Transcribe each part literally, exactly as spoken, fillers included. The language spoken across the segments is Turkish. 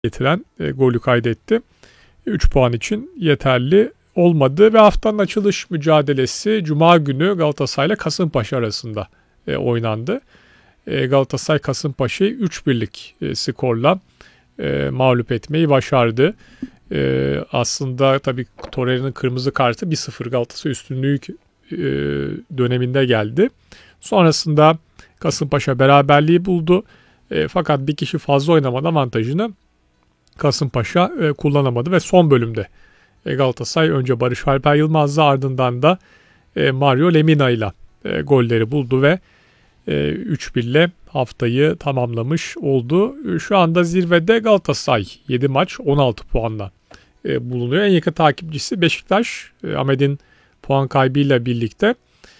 getiren e, golü kaydetti. üç puan için yeterli olmadı ve haftanın açılış mücadelesi Cuma günü Galatasaray ile Kasımpaşa arasında e, oynandı. E, Galatasaray Kasımpaşa'yı üç birlik e, skorla e, mağlup etmeyi başardı. E, aslında tabii Torreira'nın kırmızı kartı bir sıfır Galatasaray üstünlüğü e, döneminde geldi. Sonrasında Kasımpaşa beraberliği buldu. E, fakat bir kişi fazla oynamadı avantajını Kasımpaşa e, kullanamadı ve son bölümde e, Galatasaray önce Barış Alper Yılmaz'la ardından da e, Mario Lemina ile e, golleri buldu ve e, üç bir ile haftayı tamamlamış oldu. Şu anda zirvede Galatasaray yedi maç on altı puanla e, bulunuyor. En yakın takipçisi Beşiktaş. E, Ahmet'in puan kaybıyla birlikte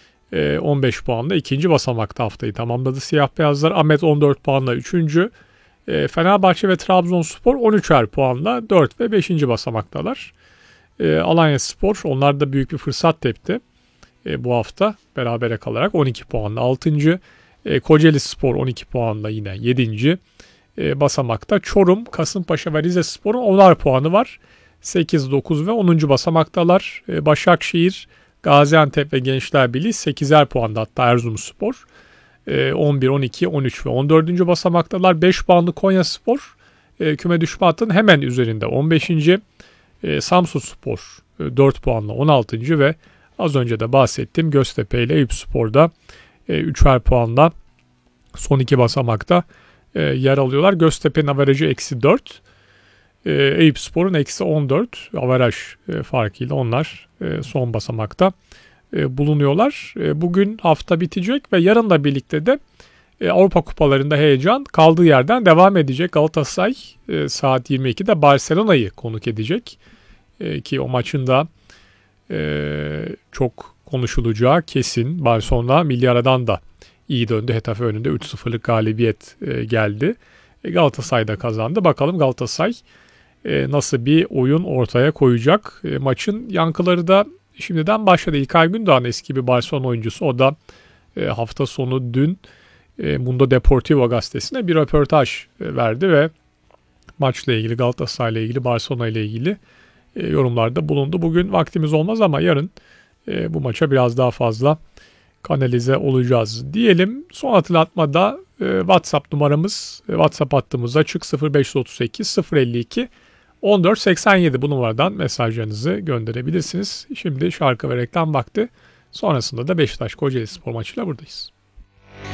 e, on beş puanla ikinci basamakta haftayı tamamladı siyah beyazlar. Ahmet on dört puanla üçüncü. E, Fenerbahçe ve Trabzonspor on üçer puanla dört ve beşinci basamaktalar. E, Alanyaspor onlar da büyük bir fırsat tepti e, bu hafta berabere kalarak on iki puanla altıncı. E, Kocaelispor on iki puanla yine yedinci E, basamakta. Çorum, Kasımpaşa ve Rizespor'un onar puanı var. sekiz, dokuz ve onuncu basamaktalar. E, Başakşehir, Gaziantep ve Gençlerbirliği sekizer puanda, hatta Erzurumspor e, on bir, on iki, on üç ve on dördüncü basamaktalar. beş puanlı Konyaspor e, küme düşme hattının hemen üzerinde on beşinci E, Samsunspor e, dört puanla on altıncı ve az önce de bahsettiğim Göztepe ile Eyüpspor'da e, üçer puanla son iki basamakta e, yer alıyorlar. Göztepe'nin averajı eksi dört. E, Eyüpspor'un eksi on dört averaj e, farkıyla onlar e, son basamakta e, bulunuyorlar. E, bugün hafta bitecek ve yarınla birlikte de e, Avrupa Kupalarında heyecan kaldığı yerden devam edecek. Galatasaray e, saat yirmi ikide Barcelona'yı konuk edecek. E, ki o maçın da e, çok konuşulacağı kesin. Barcelona milli aradan da iyi döndü. Hetafe önünde üç sıfırlık galibiyet e, geldi. E, Galatasaray da kazandı. Bakalım Galatasaray e, nasıl bir oyun ortaya koyacak. E, maçın yankıları da şimdiden başladı. İlkay Gündoğan eski bir Barcelona oyuncusu. O da e, hafta sonu dün e, Mundo Deportivo gazetesine bir röportaj e, verdi ve maçla ilgili, Galatasaray ile ilgili, Barcelona ile ilgili e, yorumlarda bulundu. Bugün vaktimiz olmaz ama yarın e, bu maça biraz daha fazla kanalize olacağız diyelim. Son hatırlatmada e, WhatsApp numaramız, e, WhatsApp hattımız açık sıfır beş otuz sekiz sıfır elli iki on dört seksen yedi, bu numaradan mesajlarınızı gönderebilirsiniz. Şimdi şarkı ve reklam vakti. Sonrasında da Beşiktaş Kocaeli spor maçıyla buradayız.